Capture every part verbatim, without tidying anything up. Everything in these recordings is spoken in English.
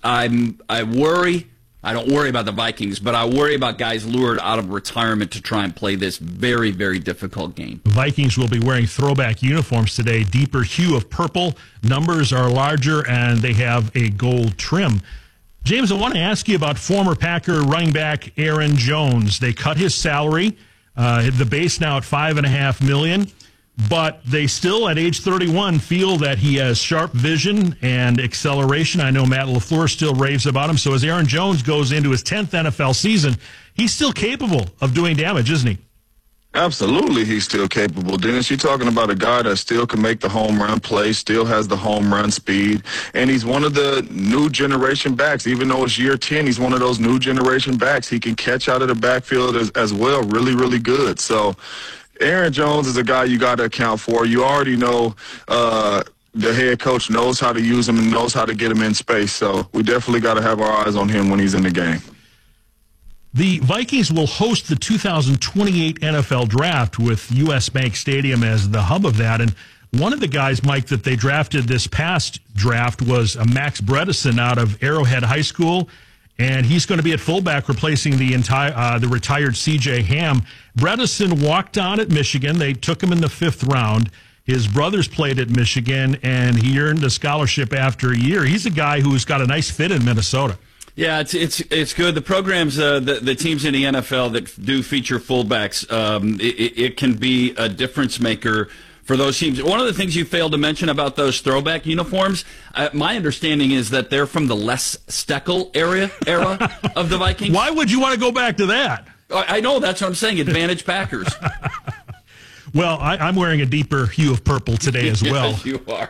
I'm I worry. I don't worry about the Vikings, but I worry about guys lured out of retirement to try and play this very, very difficult game. Vikings will be wearing throwback uniforms today, deeper hue of purple. Numbers are larger, and they have a gold trim. James, I want to ask you about former Packer running back Aaron Jones. They cut his salary, uh, the base now at five and a half million. But they still, at age thirty-one, feel that he has sharp vision and acceleration. I know Matt LaFleur still raves about him. So as Aaron Jones goes into his tenth N F L season, he's still capable of doing damage, isn't he? Absolutely, he's still capable. Dennis, you're talking about a guy that still can make the home run play, still has the home run speed, and he's one of the new generation backs. Even though it's year ten, he's one of those new generation backs. He can catch out of the backfield as, as well, really, really good. So Aaron Jones is a guy you got to account for. You already know uh, the head coach knows how to use him and knows how to get him in space. So we definitely got to have our eyes on him when he's in the game. The Vikings will host the two thousand twenty-eight N F L Draft with U S. Bank Stadium as the hub of that. And one of the guys, Mike, that they drafted this past draft was a Max Bredesen out of Arrowhead High School. And he's going to be at fullback, replacing the entire uh, the retired C J. Ham. Bredesen walked on at Michigan. They took him in the fifth round. His brothers played at Michigan, and he earned a scholarship after a year. He's a guy who's got a nice fit in Minnesota. Yeah, it's it's it's good. The programs, uh, the the teams in the N F L that do feature fullbacks, um, it, it can be a difference maker for those teams. One of the things you failed to mention about those throwback uniforms, uh, my understanding is that they're from the Les Steckel area era of the Vikings. Why would you want to go back to that? I, I know, that's what I'm saying. Advantage Packers. Well, I, I'm wearing a deeper hue of purple today as well. Yes, you are.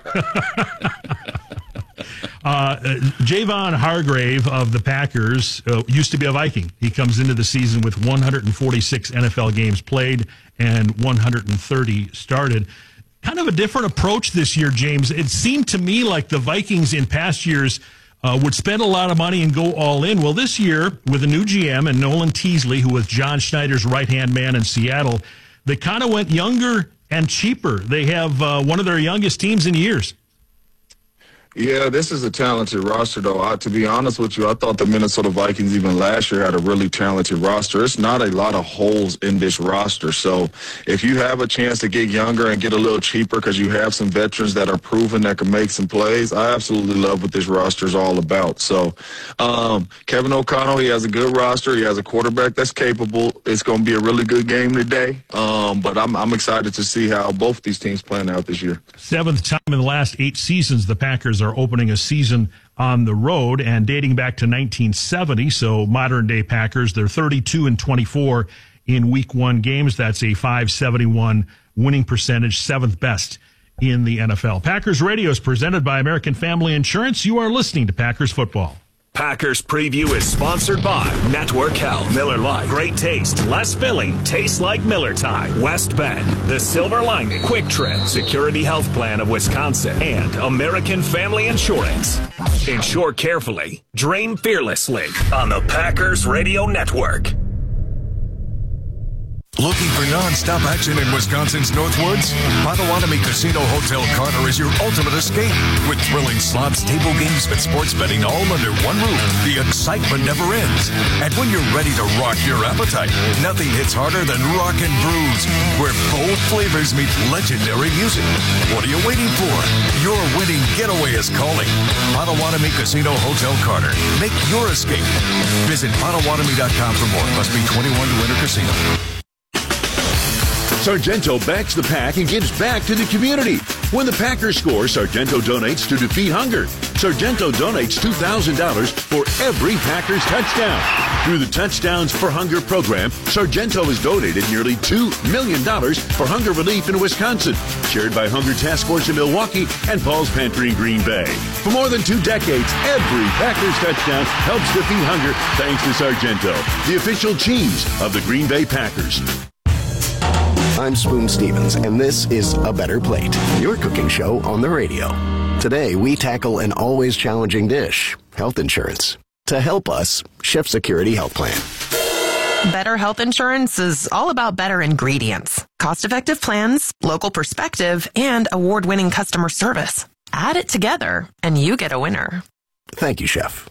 Uh, Javon Hargrave of the Packers uh, used to be a Viking. He comes into the season with one hundred forty-six N F L games played and one hundred thirty started. Kind of a different approach this year, James. It seemed to me like the Vikings in past years uh, would spend a lot of money and go all in. Well, this year, with a new G M and Nolan Teasley, who was John Schneider's right-hand man in Seattle, they kind of went younger and cheaper. They have uh, one of their youngest teams in years. Yeah, this is a talented roster, though. I, to be honest with you, I thought the Minnesota Vikings even last year had a really talented roster. It's not a lot of holes in this roster. So if you have a chance to get younger and get a little cheaper because you have some veterans that are proven that can make some plays, I absolutely love what this roster is all about. So um, Kevin O'Connell, he has a good roster. He has a quarterback that's capable. It's going to be a really good game today. Um, but I'm, I'm excited to see how both these teams plan out this year. Seventh time in the last eight seasons, the Packers are opening a season on the road, and dating back to nineteen seventy, so modern day Packers, they're thirty-two and twenty-four in week one games. That's a five seventy-one winning percentage, seventh best in the N F L. Packers Radio is presented by American Family Insurance. You are listening to Packers Football. Packers Preview is sponsored by Network Health, Miller Lite, great taste, less filling, tastes like Miller time, West Bend, The Silver Lining, Quick Trip, Security Health Plan of Wisconsin, and American Family Insurance. Insure carefully, dream fearlessly on the Packers Radio Network. Looking for non-stop action in Wisconsin's Northwoods? Potawatomi Casino Hotel Carter is your ultimate escape. With thrilling slots, table games, and sports betting all under one roof, the excitement never ends. And when you're ready to rock your appetite, nothing hits harder than Rock and Brews, where bold flavors meet legendary music. What are you waiting for? Your winning getaway is calling. Potawatomi Casino Hotel Carter. Make your escape. Visit Potawatomi dot com for more. Must be twenty-one to enter casino. Sargento backs the Pack and gives back to the community. When the Packers score, Sargento donates to defeat hunger. Sargento donates two thousand dollars for every Packers touchdown. Through the Touchdowns for Hunger program, Sargento has donated nearly two million dollars for hunger relief in Wisconsin, shared by Hunger Task Force in Milwaukee and Paul's Pantry in Green Bay. For more than two decades, every Packers touchdown helps defeat hunger thanks to Sargento, the official cheese of the Green Bay Packers. I'm Spoon Stevens, and this is A Better Plate, your cooking show on the radio. Today, we tackle an always challenging dish, health insurance. To help us, Chef Security Health Plan. Better health insurance is all about better ingredients, cost-effective plans, local perspective, and award-winning customer service. Add it together, and you get a winner. Thank you, Chef.